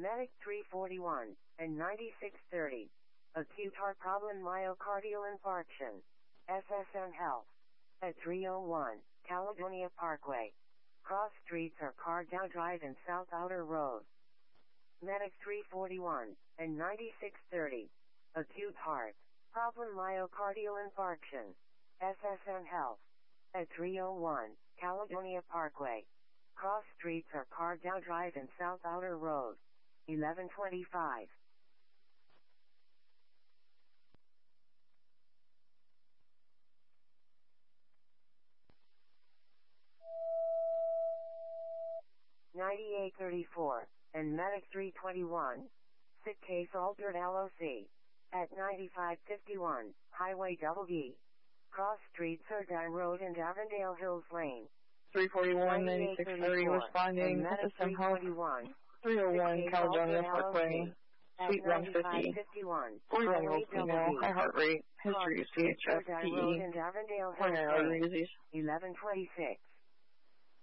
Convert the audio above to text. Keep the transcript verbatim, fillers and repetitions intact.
Medic three forty-one and ninety-six thirty. Acute heart problem myocardial infarction. S S N Health. At three oh one, Caledonia Parkway. Cross streets are Cardell Drive and South Outer Road. Medic three forty-one and ninety-six thirty. Acute heart problem myocardial infarction. S S N Health. At three oh one, Caledonia Parkway. Cross streets are Cardell Drive and South Outer Road. eleven twenty-five. ninety-eight thirty-four, and Medic three twenty-one. Sick case altered L O C. At ninety-five fifty-one, Highway Double D. Cross Street Surdine Road and Avondale Hills Lane. three forty-one, ninety-six thirty, responding, S S M Health, three oh one, Caledonia Parkway, Suite one fifty, forty-one volts female, high heart rate, history of C H F, P E, coronary artery disease. eleven twenty-six.